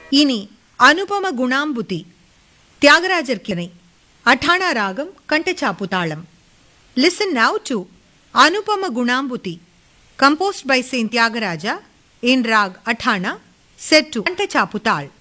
இனி அனுபம குணாம்புதி தியாகராஜர் கிணை அட்டானா ராகம் கண்டச்சாப்பு தாளம். Listen now to Anupama Gunambuti, composed by Saint Tyagaraja in Rag Athana, set to Kantachappu Tal.